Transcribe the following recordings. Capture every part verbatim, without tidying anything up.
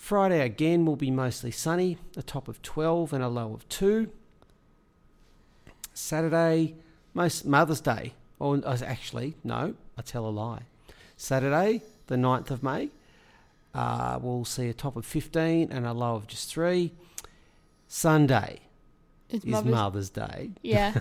Friday again will be mostly sunny, a top of twelve and a low of two. Saturday, most Mother's Day, or actually, no, I tell a lie. Saturday, the ninth of May, uh, we'll see a top of fifteen and a low of just three. Sunday It's is Mother's, Mother's Day. Yeah.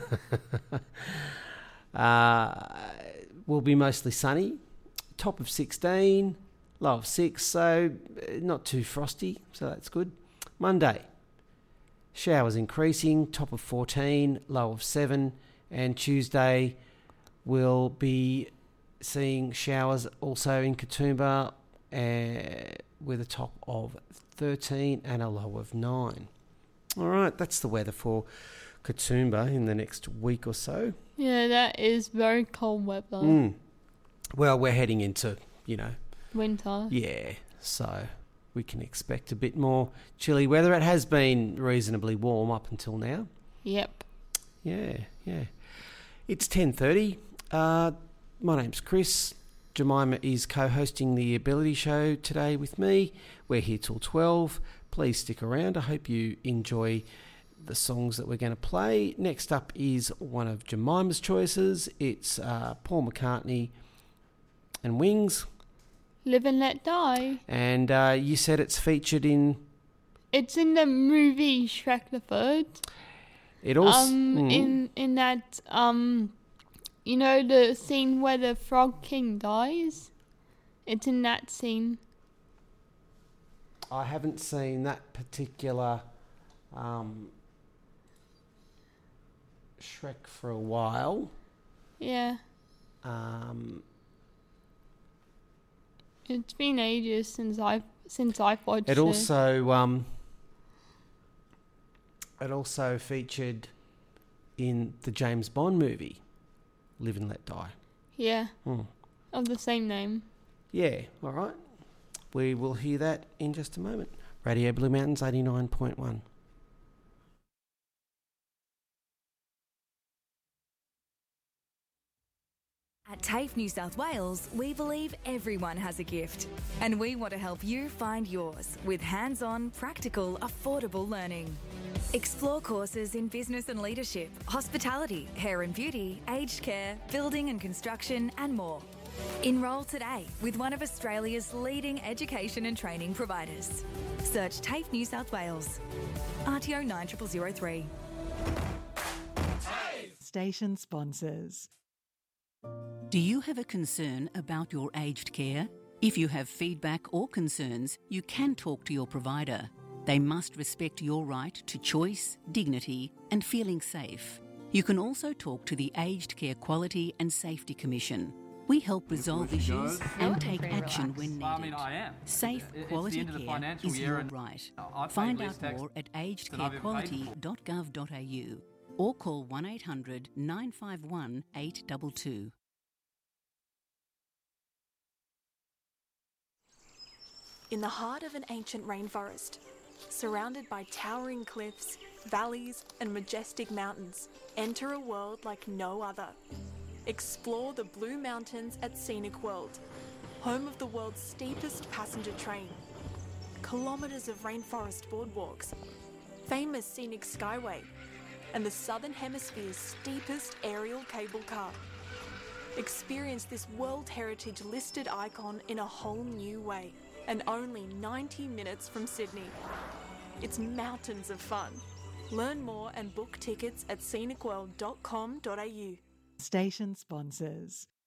uh, will be mostly sunny, top of sixteen, low of six, so not too frosty, so that's good. Monday, showers increasing, top of fourteen, low of seven, and Tuesday we'll be seeing showers also in Katoomba uh, with a top of thirteen and a low of nine. All right, that's the weather for Katoomba in the next week or so. Yeah, that is very cold weather. Mm. Well, we're heading into, you know, Winter. yeah, so we can expect a bit more chilly weather. It has been reasonably warm up until now. Yep. Yeah, yeah. It's ten thirty. Uh, my name's Chris. Jemima is co-hosting the Ability Show today with me. We're here till twelve. Please stick around. I hope you enjoy the songs that we're going to play. Next up is one of Jemima's choices. It's uh, Paul McCartney and Wings. Live and Let Die. And uh, you said it's featured in... It's in the movie Shrek the Third. It also... Um, mm, in, in that, um, you know the scene where the Frog King dies? It's in that scene. I haven't seen that particular um, Shrek for a while. Yeah. Um, It's been ages since I've since I've watched it. it also um, it also featured in the James Bond movie, Live and Let Die. Yeah. Hmm. Of the same name. Yeah, all right. We will hear that in just a moment. Radio Blue Mountains eighty-nine point one. At TAFE New South Wales, we believe everyone has a gift, and we want to help you find yours with hands-on, practical, affordable learning. Explore courses in business and leadership, hospitality, hair and beauty, aged care, building and construction, and more. Enrol today with one of Australia's leading education and training providers. Search TAFE New South Wales. R T O nine zero zero zero three. Station sponsors. Do you have a concern about your aged care? If you have feedback or concerns, you can talk to your provider. They must respect your right to choice, dignity, and feeling safe. You can also talk to the Aged Care Quality and Safety Commission. We help resolve issues and take action when needed. I mean, I am. Safe, It's quality the end of the care financial is year your and right. I pay Find less out tax more at aged than care I've ever paid quality for. dot gov dot a u or call one eight hundred nine five one eight two two. In the heart of an ancient rainforest, surrounded by towering cliffs, valleys, and majestic mountains, enter a world like no other. Explore the Blue Mountains at Scenic World, home of the world's steepest passenger train, kilometres of rainforest boardwalks, famous scenic skyway, and the Southern Hemisphere's steepest aerial cable car. Experience this World Heritage listed icon in a whole new way, and only ninety minutes from Sydney. It's mountains of fun. Learn more and book tickets at scenic world dot com dot a u. Station sponsors.